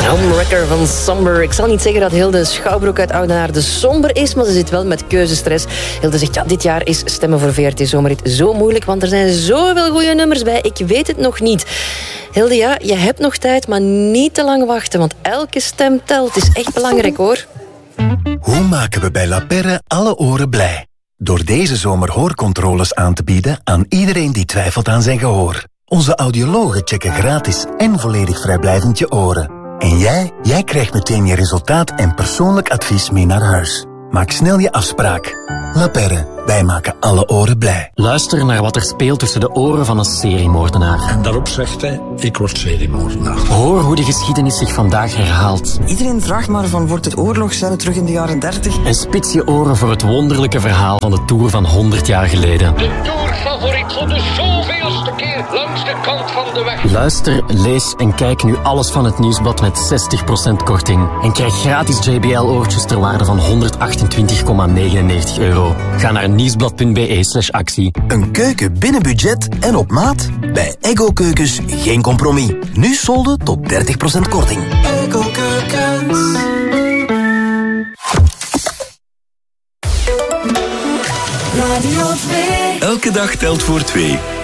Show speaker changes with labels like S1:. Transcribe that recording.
S1: Homewrecker van Somber. Ik zal niet zeggen dat Hilde Schouwbroek uit Oudenaarde somber is, maar ze zit wel met keuzestress. Hilde zegt, ja, dit jaar is stemmen voor VRT Zomerhit zo moeilijk, want er zijn zoveel goede nummers bij. Ik weet het nog niet. Hilde, ja, je hebt nog tijd, maar niet te lang wachten, want elke stem telt. Het is echt belangrijk, hoor.
S2: Hoe maken we bij La Perre alle oren blij? Door deze zomer hoorcontroles aan te bieden aan iedereen die twijfelt aan zijn gehoor. Onze audiologen checken gratis en volledig vrijblijvend je oren. En jij krijgt meteen je resultaat en persoonlijk advies mee naar huis. Maak snel je afspraak. La Perre, wij maken alle oren blij.
S3: Luister naar wat er speelt tussen de oren van een seriemoordenaar.
S4: En daarop zegt hij, ik word seriemoordenaar.
S3: Hoor hoe de geschiedenis zich vandaag herhaalt.
S5: Iedereen vraagt maar van, wordt het oorlogscellen terug in de jaren 30?
S3: En spits je oren voor het wonderlijke verhaal van de Tour van 100 jaar geleden.
S6: De Tourfavoriet voor de zoveelste keer langs de kant van de weg.
S3: Luister, lees en kijk nu alles van het Nieuwsblad met 60% korting. En krijg gratis JBL-oortjes ter waarde van €128,99. Ga naar nieuwsblad.be/actie.
S2: Een keuken binnen budget en op maat? Bij Eggo Keukens geen compromis. Nu solden tot 30% korting.
S7: Eggo Keukens.
S8: Radio 2.
S9: Elke dag telt voor 2.